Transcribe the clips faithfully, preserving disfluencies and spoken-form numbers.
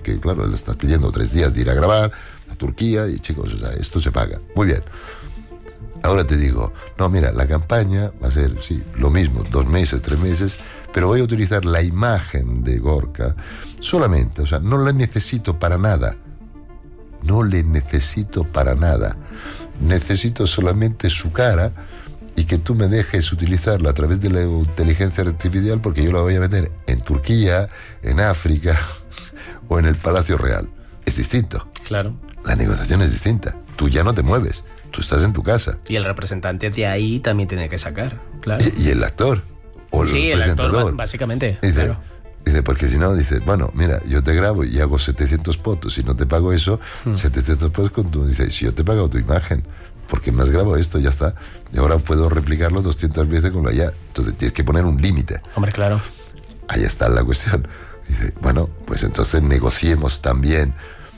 porque claro, le estás pidiendo tres días de ir a grabar a Turquía y chicos, o sea, esto se paga. Muy bien. Ahora te digo, no, mira, la campaña va a ser, sí, lo mismo, dos meses, tres meses, pero voy a utilizar la imagen de Gorka solamente, o sea, no la necesito para nada. No le necesito para nada. Necesito solamente su cara y que tú me dejes utilizarla a través de la inteligencia artificial, porque yo la voy a meter en Turquía, en África o en el Palacio Real. Es distinto. Claro. La negociación es distinta. Tú ya no te mueves. Tú estás en tu casa. Y el representante de ahí también tiene que sacar, claro. Y, y el actor. O el sí, presentador. El actor, básicamente. Dice, claro. dice, porque si no, dice, bueno, mira, yo te grabo y hago setecientos fotos y no te pago eso, hmm. setecientos fotos con tu... Dice, si yo te he pagado tu imagen, porque me has grabado esto, ya está. Y ahora puedo replicarlo doscientas veces con la ya. Entonces tienes que poner un límite. Hombre, claro. Ahí está la cuestión. Dice, bueno, pues entonces negociemos también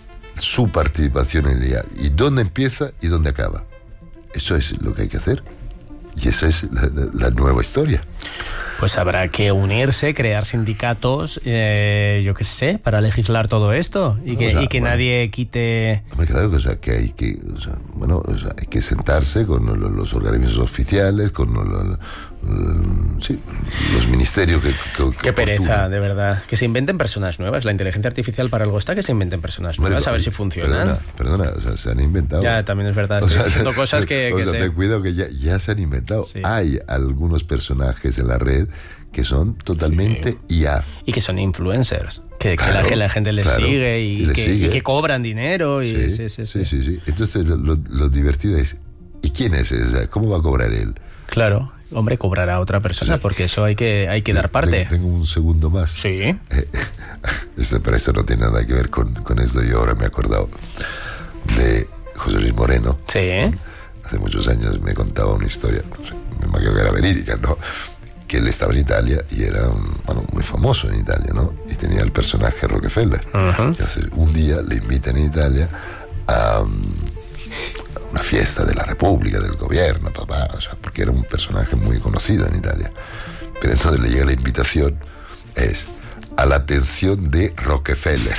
su participación en el I A. ¿Y dónde empieza y dónde acaba? Eso es lo que hay que hacer. Y esa es la, la, la nueva historia. Pues habrá que unirse, crear sindicatos, eh, yo qué sé, para legislar todo esto y que, o sea, y que bueno, nadie quite... Hombre, claro, o sea, que hay que, o sea, bueno, o sea, hay que sentarse con los, los organismos oficiales, con los, los, los, sí, los ministerios que... que Qué pereza, de verdad. Que se inventen personas nuevas. La inteligencia artificial para algo está, que se inventen personas Hombre, nuevas, a ver si funcionan. Perdona, perdona, o sea, se han inventado... Ya, también es verdad, estoy diciendo cosas que... O que sea, sé. ten cuidado que ya, ya se han inventado. Sí. Hay algunos personajes en la red que son totalmente sí. I A. Y que son influencers, que, claro, que, la, que la gente les claro, sigue, y, y les que, sigue y que cobran dinero. Y, sí, sí, sí, sí, sí, sí. Entonces lo, lo divertido es, ¿y quién es ese? ¿Cómo va a cobrar él? Claro, hombre, cobrará a otra persona, o sea, porque eso hay que, hay que dar parte. Tengo, tengo un segundo más. Sí. Eh, este, pero eso no tiene nada que ver con, con esto. Yo ahora me he acordado de José Luis Moreno. Sí. Hace muchos años me contaba una historia, no sé, me imagino que era verídica, ¿no? Que él estaba en Italia y era bueno, muy famoso en Italia, ¿no? Y tenía el personaje Rockefeller. Uh-huh. Entonces, un día le invitan en Italia a, um, a una fiesta de la República, del gobierno, papá, o sea, porque era un personaje muy conocido en Italia. Pero entonces le llega la invitación, es a la atención de Rockefeller.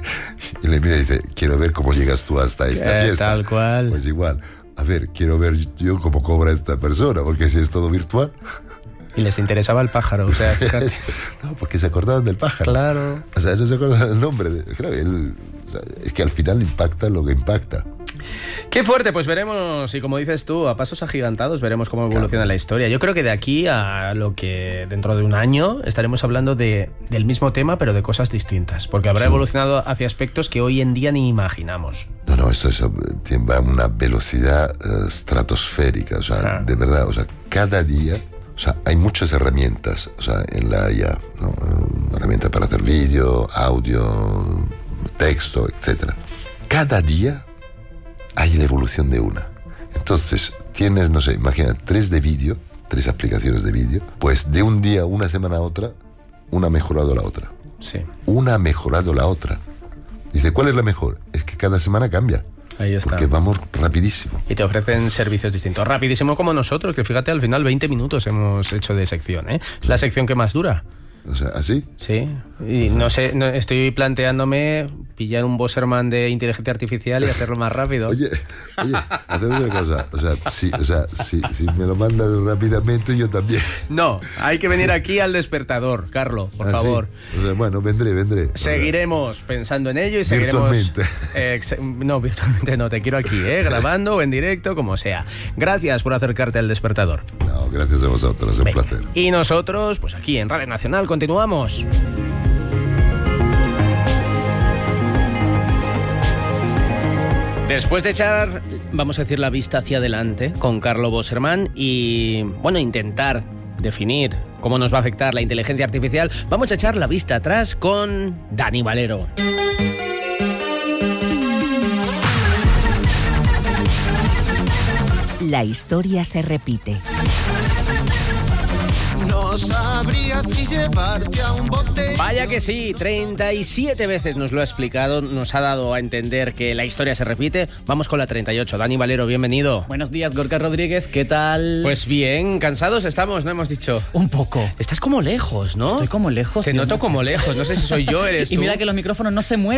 Y le mira y dice, quiero ver cómo llegas tú hasta esta fiesta. Tal cual. Pues igual, a ver, quiero ver yo cómo cobra esta persona, porque si es todo virtual... Y les interesaba el pájaro, o sea... No, porque se acordaban del pájaro. Claro. O sea, no se acordaban del nombre. De, claro, él, o sea, es que al final impacta lo que impacta. Qué fuerte, pues veremos, y como dices tú, a pasos agigantados veremos cómo evoluciona claro. la historia. Yo creo que de aquí a lo que dentro de un año estaremos hablando de, del mismo tema, pero de cosas distintas, porque habrá sí. evolucionado hacia aspectos que hoy en día ni imaginamos. No, no, esto, eso va a una velocidad uh, estratosférica, o sea, ah. de verdad, o sea, cada día... O sea, hay muchas herramientas, o sea, en la I A, ¿no? Herramientas para hacer vídeo, audio, texto, etcétera. Cada día hay la evolución de una. Entonces, tienes, no sé, imagina, tres de vídeo, tres aplicaciones de vídeo, pues de un día, una semana a otra, una ha mejorado la otra. Sí. Una ha mejorado la otra. Dice, ¿cuál es la mejor? Es que cada semana cambia. Ahí está. Porque vamos rapidísimo. Y te ofrecen servicios distintos. Rapidísimo como nosotros, que fíjate, al final veinte minutos hemos hecho de sección, ¿eh? Es la sección que más dura. O sea, ¿así? Sí. Y no sé, no, estoy planteándome pillar un Bosserman de inteligencia artificial y hacerlo más rápido. Oye, oye, hacemos una cosa. O sea, si, o sea, si, si me lo mandas rápidamente, yo también. No, hay que venir aquí al despertador, Carlos, por ¿Ah, favor. Sí? O sea, bueno, vendré, vendré. Seguiremos pensando en ello y seguiremos... Virtualmente. Eh, no, virtualmente no, te quiero aquí, ¿eh? Grabando o en directo, como sea. Gracias por acercarte al despertador. No, gracias a vosotros, es un Venga. placer. Y nosotros, pues aquí en Radio Nacional, continuamos. Después de echar, vamos a decir, la vista hacia adelante con Carlo Bosserman y, bueno, intentar definir cómo nos va a afectar la inteligencia artificial, vamos a echar la vista atrás con Dani Valero. La historia se repite. No sabría si llevarte a un bote. Vaya que sí, treinta y siete veces nos lo ha explicado, nos ha dado a entender que la historia se repite. Vamos con la treinta y ocho. Dani Valero, bienvenido. Buenos días, Gorka Rodríguez, ¿qué tal? Pues bien, cansados estamos, ¿no hemos dicho? Un poco. Estás como lejos, ¿no? Estoy como lejos. Te noto como lejos, no sé si soy yo, eres tú. Y mira que los micrófonos no se mueven.